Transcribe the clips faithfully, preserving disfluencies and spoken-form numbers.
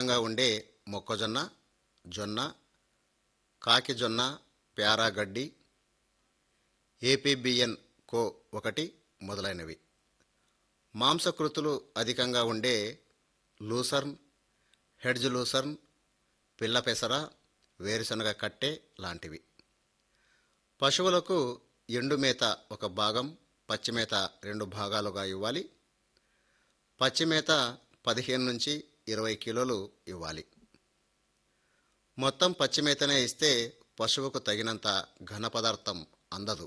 అధికంగా ఉండే మొక్కజొన్న, జొన్న, కాకిజొన్న, ప్యారాగడ్డి, ఏపీబిఎన్ కో ఒకటి మొదలైనవి. మాంసకృతులు అధికంగా ఉండే లూసర్న్, హెడ్జ్ లూసర్న్, పిల్ల పెసర, వేరుశనగ కట్టె లాంటివి. పశువులకు ఎండుమేత ఒక భాగం, పచ్చిమేత రెండు భాగాలుగా ఇవ్వాలి. పచ్చిమేత పదిహేను నుంచి ఇరవై కిలోలు ఇవ్వాలి. మొత్తం పచ్చిమేతనే ఇస్తే పశువుకు తగినంత ఘన పదార్థం అందదు.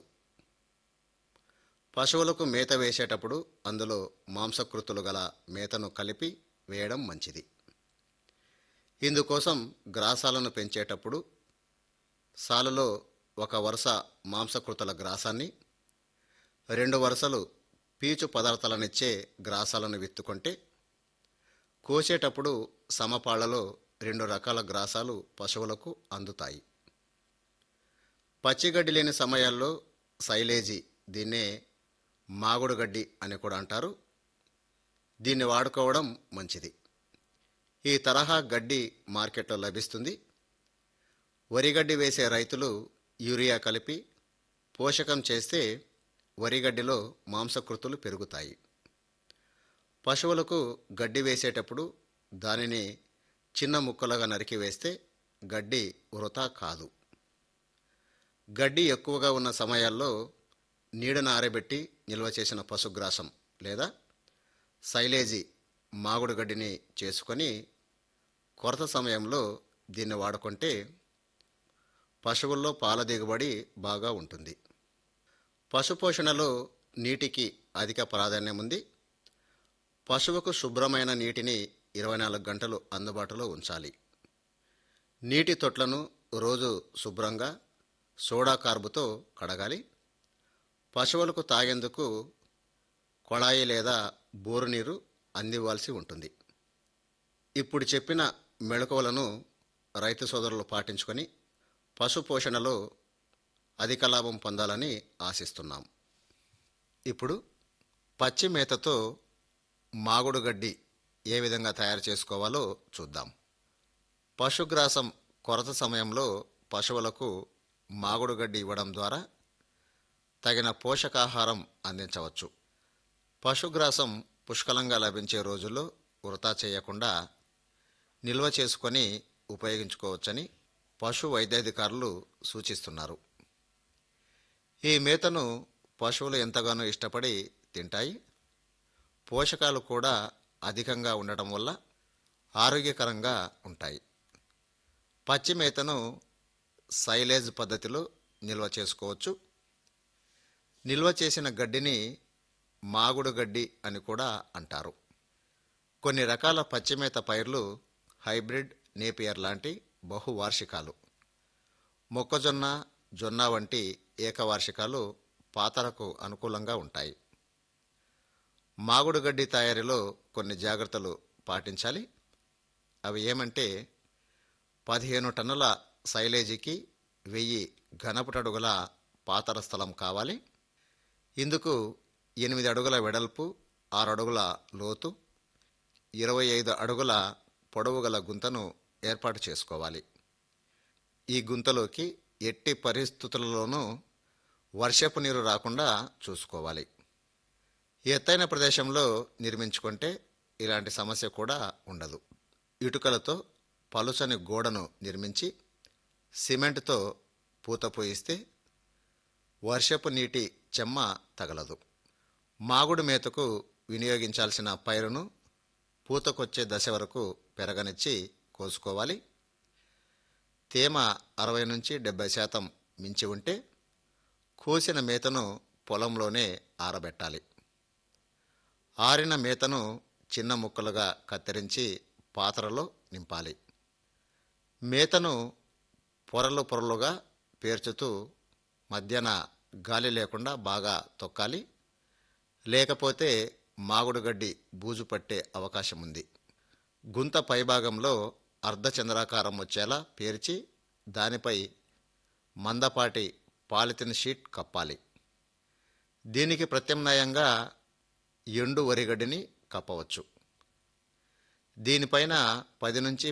పశువులకు మేత వేసేటప్పుడు అందులో మాంసకృతులు గల మేతను కలిపి వేయడం మంచిది. ఇందుకోసం గ్రాసాలను పెంచేటప్పుడు సాలులో ఒక వరుస మాంసకృతుల గ్రాసాన్ని, రెండు వరుసలు పీచు పదార్థాలనిచ్చే గ్రాసాలను విత్తుకుంటే కోసేటప్పుడు సమపాళ్లలో రెండు రకాల గ్రాసాలు పశువులకు అందుతాయి. పచ్చిగడ్డి లేని సమయాల్లో సైలేజీ, దీన్నే మాగుడు గడ్డి అని కూడా అంటారు, దీన్ని వాడుకోవడం మంచిది. ఈ తరహా గడ్డి మార్కెట్లో లభిస్తుంది. వరిగడ్డి వేసే రైతులు యూరియా కలిపి పోషకం చేస్తే వరిగడ్డిలో మాంసకృతులు పెరుగుతాయి. పశువులకు గడ్డి వేసేటప్పుడు దానిని చిన్న ముక్కలుగా నరికి వేస్తే గడ్డి వృథా కాదు. గడ్డి ఎక్కువగా ఉన్న సమయాల్లో నీడను ఆరబెట్టి నిల్వ చేసిన పశుగ్రాసం లేదా సైలేజీ మాగుడు గడ్డిని చేసుకొని కొరత సమయంలో దీన్ని వాడుకుంటే పశువుల్లో పాల దిగుబడి బాగా ఉంటుంది. పశుపోషణలో నీటికి అధిక ప్రాధాన్యం ఉంది. పశువుకు శుభ్రమైన నీటిని ఇరవై నాలుగు గంటలు అందుబాటులో ఉంచాలి. నీటి తొట్లను రోజు శుభ్రంగా సోడా కార్బుతో కడగాలి. పశువులకు తాగేందుకు కొళాయి లేదా బోరు నీరు అందివ్వాల్సి ఉంటుంది. ఇప్పుడు చెప్పిన మెళకువలను రైతు సోదరులు పాటించుకొని పశుపోషణలో అధిక లాభం పొందాలని ఆశిస్తున్నాం. ఇప్పుడు పచ్చి మేతతో మాగుడు గడ్డి ఏ విధంగా తయారు చేసుకోవాలో చూద్దాం. పశుగ్రాసం కొరత సమయంలో పశువులకు మాగుడు గడ్డి ఇవ్వడం ద్వారా తగిన పోషకాహారం అందించవచ్చు. పశుగ్రాసం పుష్కలంగా లభించే రోజుల్లో వృథా చేయకుండా నిల్వ చేసుకొని ఉపయోగించుకోవచ్చని పశు వైద్యాధికారులు సూచిస్తున్నారు. ఈ మేతను పశువులు ఎంతగానో ఇష్టపడి తింటాయి. పోషకాలు కూడా అధికంగా ఉండటం వల్ల ఆరోగ్యకరంగా ఉంటాయి. పచ్చి మేతను సైలేజ్ పద్ధతిలో నిల్వ చేసుకోవచ్చు. నిల్వ చేసిన గడ్డిని మాగుడు గడ్డి అని కూడా అంటారు. కొన్ని రకాల పచ్చిమేత పైర్లు హైబ్రిడ్, నేపియర్ లాంటి బహువార్షికాలు, మొక్కజొన్న, జొన్న వంటి ఏకవార్షికాలు పాతరకు అనుకూలంగా ఉంటాయి. మాగుడు గడ్డి తయారీలో కొన్ని జాగ్రత్తలు పాటించాలి. అవి ఏమంటే పదిహేను టన్నుల సైలేజీకి వెయ్యి ఘనపుటడుగుల పాతర స్థలం కావాలి. ఇందుకు ఎనిమిది అడుగుల వెడల్పు, ఆరు అడుగుల లోతు, ఇరవై ఐదు అడుగుల పొడవు గల గుంతను ఏర్పాటు చేసుకోవాలి. ఈ గుంతలోకి ఎట్టి పరిస్థితులలోనూ వర్షపు నీరు రాకుండా చూసుకోవాలి. ఎత్తైన ప్రదేశంలో నిర్మించుకుంటే ఇలాంటి సమస్య కూడా ఉండదు. ఇటుకలతో పలుచని గోడను నిర్మించి సిమెంట్తో పూత పోయిస్తే వర్షపు నీటి చెమ్మ తగలదు. మాగుడు మేతకు వినియోగించాల్సిన పైరును పూతకొచ్చే దశ వరకు పెరగనిచ్చి కోసుకోవాలి. తేమ అరవై నుంచి డెబ్బై శాతం మించి ఉంటే కోసిన మేతను పొలంలోనే ఆరబెట్టాలి. ఆరిన మేతను చిన్న ముక్కలుగా కత్తిరించి పాత్రలో నింపాలి. మేతను పొరలు పొరలుగా పేర్చుతూ మధ్యన గాలి లేకుండా బాగా తొక్కాలి. లేకపోతే మాగుడు గడ్డి బూజు పట్టే అవకాశం ఉంది. గుంత పైభాగంలో అర్ధచంద్రాకారం వచ్చేలా పేర్చి దానిపై మందపాటి పాలిథిన్ షీట్ కప్పాలి. దీనికి ప్రత్యామ్నాయంగా ఎండు వరిగడ్డిని కప్పవచ్చు. దీనిపైన పది నుంచి